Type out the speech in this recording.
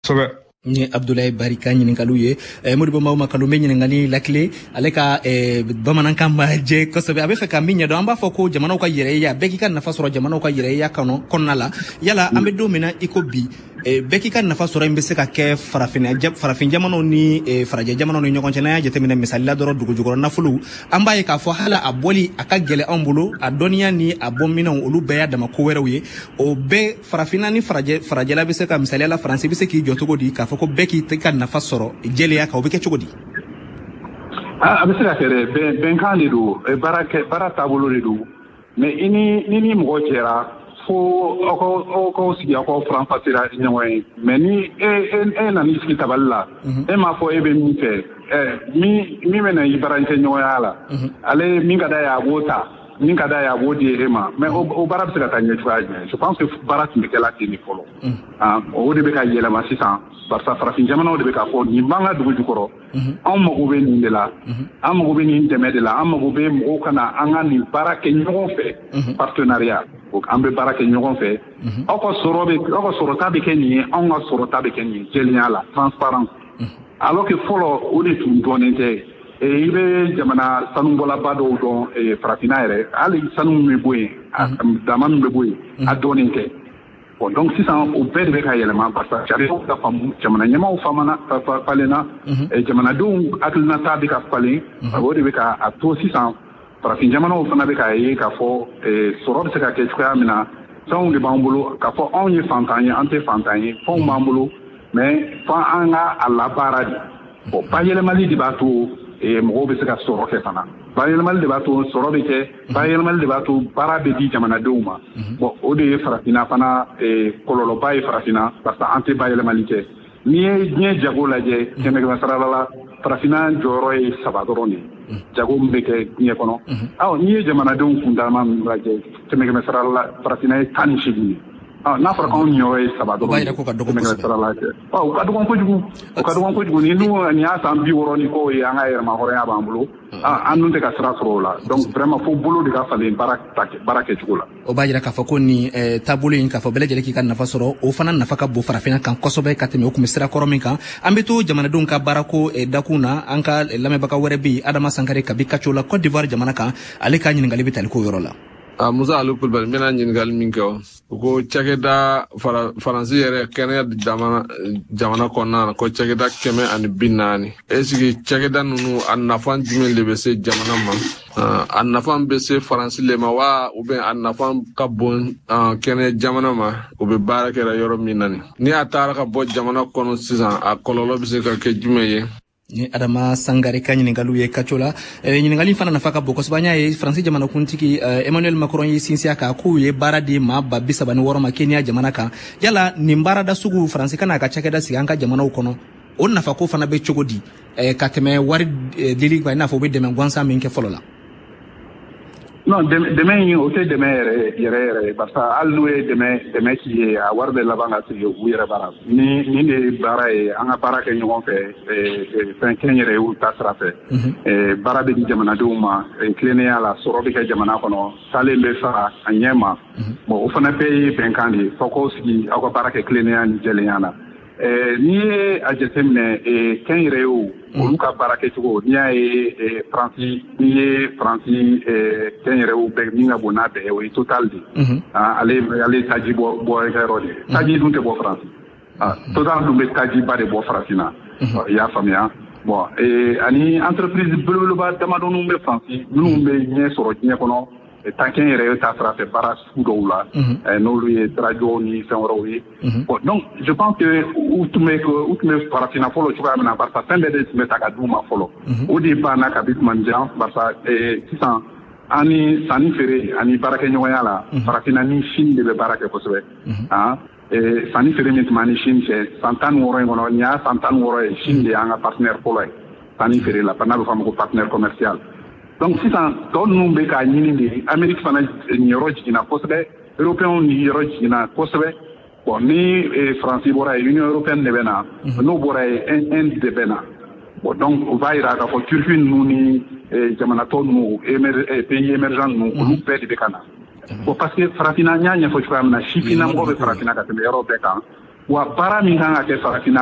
ni Abdoulaye Barika ɲininkaliw ye Modibo Maw Makalu bɛ ɲininkali lakile ale ka bamanankan ma je kosɛbɛ a bɛ fɛ ka min ɲɛdɔn an b'a fɔ ko jamanaw ka yɛrɛya bɛɛ k'i ka nafa sɔrɔ jamanaw ka yɛrɛya kɔnɔna la yala an bɛ don min na i ko bi bɛɛ k'i ka nafa sɔrɔ in bɛ se ka kɛ farafin jamanaw ni farajɛ jamanaw ni ɲɔgɔn cɛ n'an y'a jateminɛ misali la dɔrɔn dugujukɔrɔ nafolo an b'a ye k'a fɔ hala a bɔli a ka gɛlɛ anw bolo a dɔnniya ni a bɔminɛw olu bɛɛ y'a dama ko wɛrɛw ye o bɛɛ farafinna ni farajɛla bɛ se ka misaliya la Faransi bɛ se k'i jɔ cogo di k'a fɔ ko bɛɛ k'i ka nafa sɔrɔ jɛlenya kan o bɛ kɛ cogo di a bɛ se ka kɛ bɛnkan de don baara taabolo de don mais i ni mɔgɔ cɛra fo aw k'aw sigi aw k'aw faranfasira ɲɔgɔn ye mais ni e nan'i sigi tabali la e m'a fɔ e bɛ min fɛ min bɛ na i barancɛ ɲɔgɔnya la ale min ka d'a ye a b'o ta min ka d'a ye a b'o di e ma mais o baara bɛ se ka taa ɲɛ cogoya jumɛn je pense que baara tun bɛ kɛla ten de fɔlɔ o de bɛ ka yɛlɛma sisan barisa farafin jamanaw de bɛ k'a fɔ nin b'an ka dugu jukɔrɔ anw mago bɛ nin de la an mago bɛ nin dɛmɛ de la an mago bɛ mɔgɔw ka na an ka nin baara kɛ ɲɔgɔn fɛ partenariat an bɛ baara kɛ ɲɔgɔn fɛ aw ka sɔrɔta bɛ kɛ nin ye anw ka sɔrɔta bɛ kɛ nin ye jɛlenya la transparence alors que fɔlɔ o de tun dɔnnen tɛ i bɛ jamana sanubɔlaba dɔw dɔn farafinna yɛrɛ hali sanu min bɛ bɔ yen dama min bɛ bɔ yen a dɔnnen tɛ donc sisan o bɛɛ de bɛ ka yɛlɛma barisa sariyaw ka faamu jamana ɲɛmaaw falenna jamanadenw hakilinata bɛ ka falen o de bɛ ka a to sisan farafin jamanaw fana bɛ k'a ye k'a fɔ sɔrɔ bɛ se ka kɛ cogoya min na fɛnw de b'an bolo k'a fɔ anw ye fantan ye an tɛ fantan ye fɛnw b'an bolo mais fɔ an ka a labaara de bon bayɛlɛmali de b'a to mɔgɔw bɛ se ka sɔrɔ kɛ fana bayɛlɛmali de b'a to sɔrɔ bɛ kɛ bayɛlɛmali de b'a to baara bɛ di jamanadenw ma bon o de ye farafinna fana kɔlɔlɔba ye farafinna parce que an tɛ bayɛlɛmali kɛ n'i ye diɲɛ jago lajɛ kɛmɛ sarala la farafinna jɔyɔrɔ ye 3 dɔrɔn de jago min bɛ kɛ diɲɛ kɔnɔ n'i ye jamanadenw kundama min lajɛ kɛmɛ sarala la farafinna ye 18 ye n'a fɔra anw ɲɔgɔn ye 3 dɔrɔn o ka dɔgɔn kojugu ni y'a san 60 ni ko ye an ka yɛrɛma hɔrɔnya b'an bolo an dun tɛ ka sira sɔrɔ o la donc vraiment fo bolo de ka falen baara kɛcogo la o b'a jira k'a fɔ ko nin taabolo in k'a fɔ bɛɛ lajɛlen k'i ka nafa sɔrɔ o fana nafa ka bon farafinna kan kosɛbɛ ka tɛmɛ o tun bɛ sira kɔrɔ min kan an bɛ to jamanadenw ka baarako dakun na an ka lamɛnbaga wɛrɛ bɛ yen Adama Sankare kabi Kaco la Côte d'Ivoire jamana kan ale ka ɲininkali bɛ tali k'o yɔrɔ la Musa Ali Kulubali n bɛna ɲininkali min kɛ o ko cakɛda Faransi yɛrɛ kɛnɛya jamana kɔnɔna na ko cakɛda 140 est-ce que cakɛda ninnu a nafa jumɛn de bɛ se jamana ma a nafa bɛ se Faransi le ma wa ou bien a nafa ka bon kɛnɛ jamana ma o bɛ baara kɛra yɔrɔ min na ni a taara ka bɔ jamana kɔnɔ sisan a kɔlɔlɔ bɛ se ka kɛ jumɛn ye ni Adama Sangare ka ɲininkaliw ye Kaco la ɲininkali fana nafa ka bon kosɛbɛ an y'a ye Faransi jamanakuntigi Emmanuel Macron ye sinsiya kan k'u ye baara di maa 36 ma Kenya jamana kan yala nin baarada sugu Faransi ka n'a ka cakɛda sigi an ka jamanaw kɔnɔ o nafa ko fana bɛ cogo di ka tɛmɛ wari dili kan i n'a fɔ u bɛ dɛmɛ gansan min kɛ fɔlɔ la non dɛmɛ in o tɛ dɛmɛ yɛrɛ parce que hali n'o ye dɛmɛ ci ye a wari bɛ laban ka sigi u yɛrɛ baara nin de ye baara ye an ka baara kɛ ɲɔgɔn fɛ fɛn kɛn yɛrɛ y'u ta sira fɛ baara bɛ di jamanadenw ma tilennenya la sɔrɔ bɛ kɛ jamana kɔnɔ salen bɛ fara a ɲɛ ma bon o fana bɛɛ ye bɛnkan de ye fɔ k'aw sigi aw ka baara kɛ tilennenya ni jɛlenya na n'i ye a jateminɛ kɛn yɛrɛ ye olu ka baara kɛcogo n'i y'a ye Faransi kɛn yɛrɛ bɛɛ min ka bon n'a bɛɛ o ye Total de ale taji bɔ yɔrɔ de taji dun tɛ bɔ Faransi Total dun bɛ taji ba de bɔ Faransinna i y'a faamuya bon ani entreprise belebeleba damadɔninw bɛ Faransi minnu bɛ ɲɛ sɔrɔ diɲɛ kɔnɔ tankɛn yɛrɛ ye ta sira fɛ baara sugu dɔw la n'olu ye radio ni fɛn wɛrɛw ye bon donc je pense que u tun bɛ farafinna fɔlɔ cogoya min na barisa fɛn bɛɛ de tun bɛ ta ka d'u ma fɔlɔ o de banna kabi tuma jan barisa sisan an ni sanni feere ani baarakɛɲɔgɔnya la farafinna ni Chine de bɛ baara kɛ kosɛbɛ sanni feere min tun b'an ni Chine cɛ san 16 in kɔnɔ nin y'a san 16 ye Chine de y'an ka partenaire fɔlɔ ye sanni feere la n'a bɛ fɔ a ma ko partenaire commercial donc sisan tɔ ninnu bɛ k'a ɲini de Amérique fana yɔrɔ jiginna kosɛbɛ Européens ni yɔrɔ jiginna kosɛbɛ bon ni Faransi bɔra ye Union européenne de bɛ na n'o bɔra ye Inde de bɛ na bon donc o b'a jira k'a fɔ Turquie ninnu ni jamana tɔ ninnu pays émergents ninnu olu bɛɛ de bɛ ka na bon parce que farafinna n y'a ɲɛfɔ cogoya min na sifinnamɔgɔ bɛ farafinna ka tɛmɛ yɔrɔ bɛɛ kan wa baara min kan ka kɛ farafinna